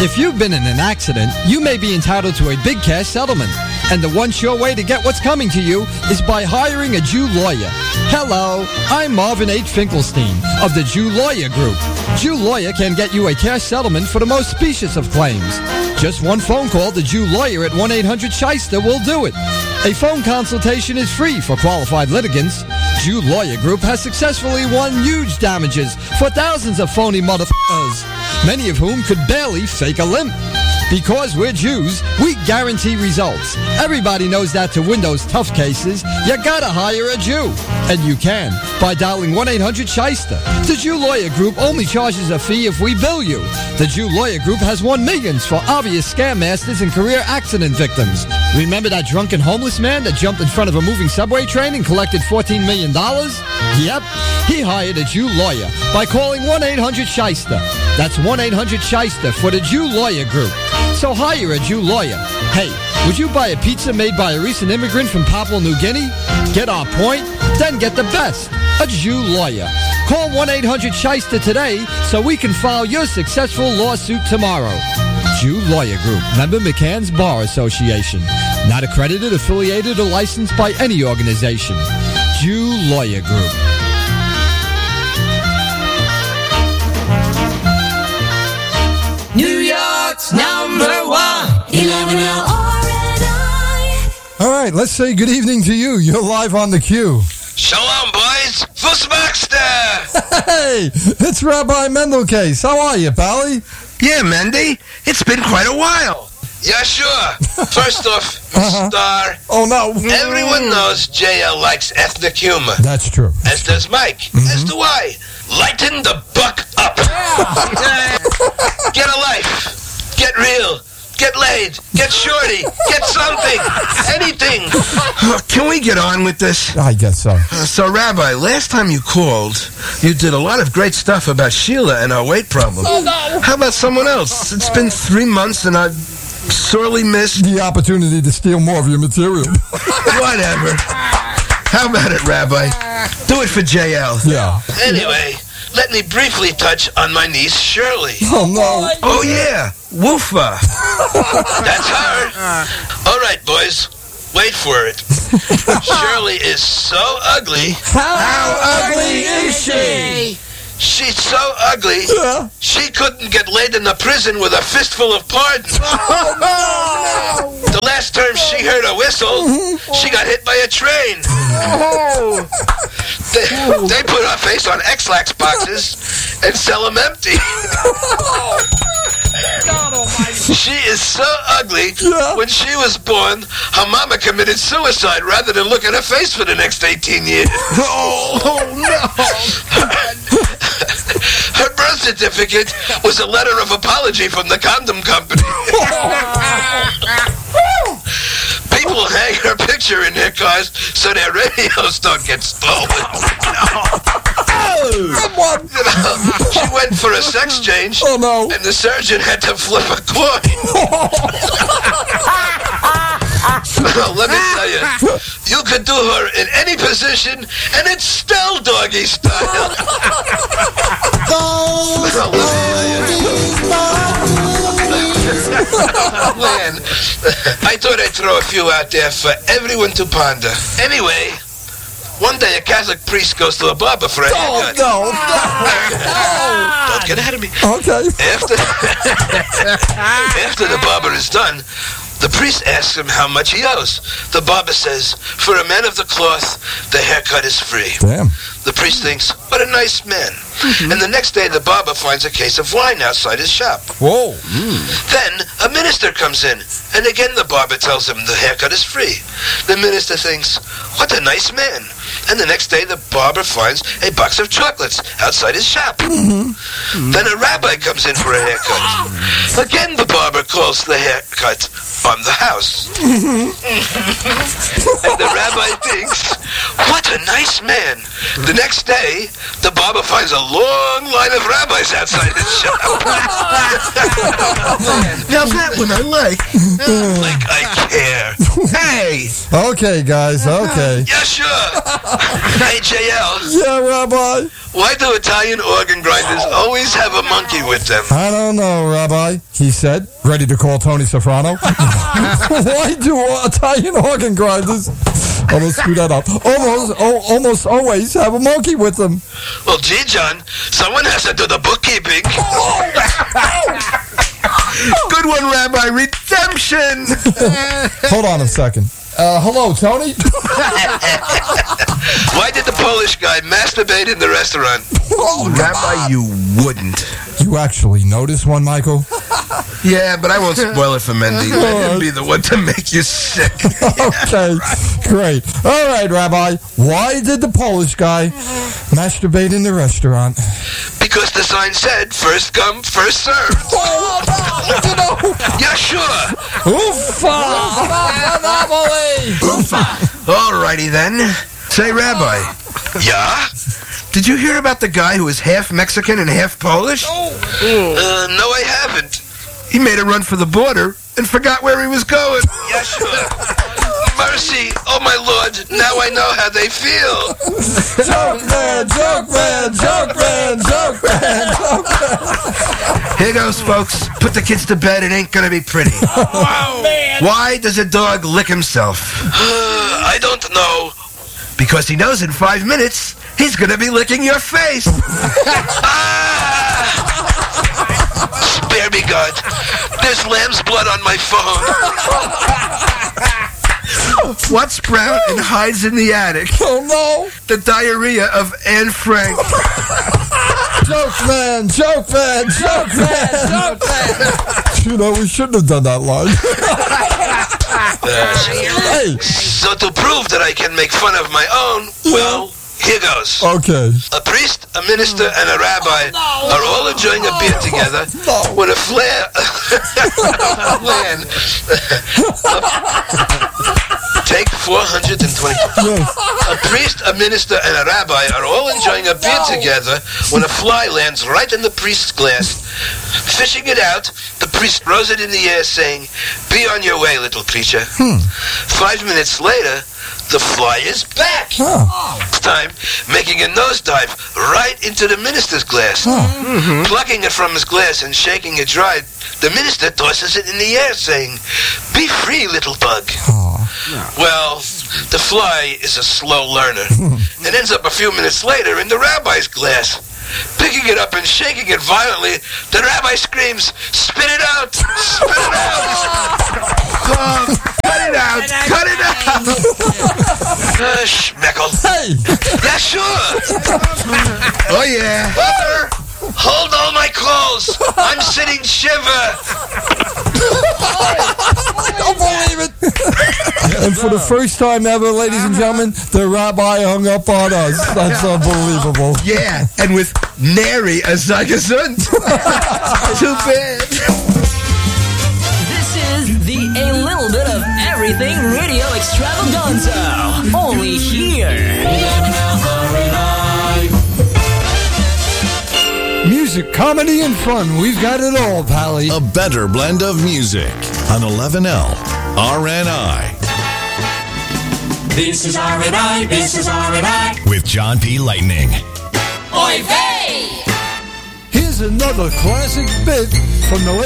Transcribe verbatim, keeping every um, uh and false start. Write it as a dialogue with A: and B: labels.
A: If you've been in an accident, you may be entitled to a big cash settlement. And the one sure way to get what's coming to you is by hiring a Jew lawyer. Hello, I'm Marvin H. Finkelstein of the Jew Lawyer Group. Jew Lawyer can get you a cash settlement for the most specious of claims. Just one phone call to Jew Lawyer at one eight hundred shyster will do it. A phone consultation is free for qualified litigants. Jew Lawyer Group has successfully won huge damages for thousands of phony motherfuckers, many of whom could barely fake a limp. Because we're Jews, we guarantee results. Everybody knows that to win those tough cases, you gotta hire a Jew. And you can, by dialing one eight hundred shyster. The Jew Lawyer Group only charges a fee if we bill you. The Jew Lawyer Group has won millions for obvious scam masters and career accident victims. Remember that drunken homeless man that jumped in front of a moving subway train and collected fourteen million dollars? Yep, he hired a Jew lawyer by calling one eight hundred shyster. That's one eight hundred shyster for the Jew Lawyer Group. So hire a Jew lawyer. Hey, would you buy a pizza made by a recent immigrant from Papua New Guinea? Get our point? Then get the best. A Jew lawyer. Call one eight hundred shyster today so we can file your successful lawsuit tomorrow. Jew Lawyer Group, member McCann's Bar Association. Not accredited, affiliated, or licensed by any organization. Jew Lawyer Group.
B: New York's number one, eleven L R and I.
C: All right, let's say good evening to you. You're live on the queue.
D: Shalom, boys. Fussmaxter.
C: Hey, it's Rabbi Mendel Case. How are you, Pally?
D: Yeah, Mendy. It's been quite a while. Yeah, sure. First off,
C: Uh-huh.
D: Star.
C: Oh, no.
D: Everyone knows J L likes ethnic humor.
C: That's true.
D: As does Mike.
C: Mm-hmm.
D: As do I. Lighten the buck up. Get a life. Get real. Get laid. Get shorty. Get something. Anything. Can we get on with this?
C: I guess so.
D: Uh, so, Rabbi, last time you called, you did a lot of great stuff about Sheila and our weight problem.
B: Oh, no.
D: How about someone else? It's been three months and I've sorely missed...
C: The opportunity to steal more of your material.
D: Whatever. How about it, Rabbi? Do it for J L.
C: Yeah.
D: Anyway, let me briefly touch on my niece, Shirley.
C: Oh, no.
D: Oh, yeah. Woofa. That's her. All right, boys. Wait for it. Shirley is so ugly.
C: How, How ugly is she?
D: She's so ugly,
C: Yeah.
D: she couldn't get laid in the prison with a fistful of pardons.
C: Oh, no.
D: The last time she heard a whistle, she got hit by a train. They, they put her face on X-Lax boxes and sell them empty. She is so ugly.
C: Yeah.
D: When she was born, her mama committed suicide rather than look at her face for the next eighteen years.
C: Oh, no.
D: Her birth certificate was a letter of apology from the condom company. People hang her picture in their cars so their radios don't get stolen.
C: Someone.
D: You know, she went for a sex change,
C: Oh, no.
D: and the surgeon had to flip a coin. Let me tell you, you could do her in any position, and it's still doggy style. Let me Man, I thought I'd throw a few out there for everyone to ponder. Anyway, one day a Catholic priest goes to a barber for a haircut.
C: Oh, no.
D: Don't get ahead of me.
C: Okay.
D: After, after the barber is done, the priest asks him how much he owes. The barber says, for a man of the cloth, the haircut is free.
C: Damn.
D: The priest thinks, what a nice man. And the next day, the barber finds a case of wine outside his shop.
C: Whoa.
D: Then a minister comes in, and again the barber tells him the haircut is free. The minister thinks, what a nice man. And the next day the barber finds a box of chocolates outside his shop. Mm-hmm. Then a rabbi comes in for a haircut. Again the barber calls the haircut on the house. And the rabbi thinks, what a nice man. The next day, the barber finds a long line of rabbis outside his shop. Now that one I like. Like I hair.
E: Hey!
C: Okay, guys, okay.
D: Yeah, sure. Hey, J L,
C: Yeah, Rabbi.
D: why do Italian organ grinders always have a monkey with them?
C: I don't know, Rabbi, he said, ready to call Tony Soprano. Why do Italian organ grinders, almost screwed that up, almost, oh, almost always have a monkey with them?
D: Well, gee, John, someone has to do the bookkeeping.
E: Good one, Rabbi. Redemption!
C: Hold on a second. Uh, hello, Tony?
D: Why did the Polish guy masturbate in the restaurant?
E: Rabbi, you wouldn't.
C: You actually noticed one, Michael?
E: Yeah, but I won't spoil it for Mendy. Let him be the one to make you sick.
C: Okay, great. All right, Rabbi. Why did the Polish guy masturbate in the restaurant?
D: Because the sign said, first come, first served. Yeah, sure.
E: Alrighty then. Say, Rabbi,
D: Yeah?
E: did you hear about the guy who was half Mexican and half Polish?
D: Uh, no, I haven't.
E: He made a run for the border and forgot where he was going.
D: Yeah, sure. Mercy, oh my Lord, now I know how they feel.
C: Joke man, joke man, joke man, joke man, joke man.
E: Here goes, folks. Put the kids to bed. It ain't gonna be pretty.
B: Wow, man.
E: Why does a dog lick himself?
D: Uh, I don't know.
E: Because he knows in five minutes he's gonna be licking your face.
D: Ah! Spare me, God. There's lamb's blood on my phone.
E: What's brown and hides in the attic?
C: Oh no!
E: The diarrhea of Anne Frank.
C: Joke man, joke man, joke man, joke man. You know, we shouldn't have done that line. Hey,
D: So to prove that I can make fun of my own, well, here goes.
C: okay.
D: A priest, a minister, and a rabbi are all enjoying a beer together when a flare... Land. Take four hundred twenty-two.
C: Yes.
D: A priest, a minister, and a rabbi are all enjoying a beer together when a fly lands right in the priest's glass. Fishing it out, the priest throws it in the air saying, "Be on your way, little creature."
C: Hmm.
D: Five minutes later, the fly is back.
C: Huh.
D: This time, making a nosedive right into the minister's glass.
C: Huh.
D: Plucking it from his glass and shaking it dry, the minister tosses it in the air saying, "Be free, little bug."
C: Aw.
D: Well, the fly is a slow learner. It ends up a few minutes later in the rabbi's glass. Picking it up and shaking it violently, the rabbi screams, "Spit it out! Spit it out!"
E: Oh, cut it out! Cut it out!
D: Uh, schmeckle.
C: Hey!
D: Yeah, sure.
E: Oh, yeah.
D: Mother, hold all my clothes. I'm sitting shiver.
C: I don't believe it! And for the first time ever, ladies and gentlemen, the rabbi hung up on us. That's unbelievable.
E: Yeah, and with nary a zygazund. Too bad.
B: This is the A Little Bit of Everything Radio Extravaganza. Only here.
A: Music, comedy, and fun. We've got it all, Pally.
F: A better blend of music on eleven L R N I.
G: This is R and I, this is R and I.
F: With John P. Lightning.
G: Oy vey!
A: Here's another classic bit from the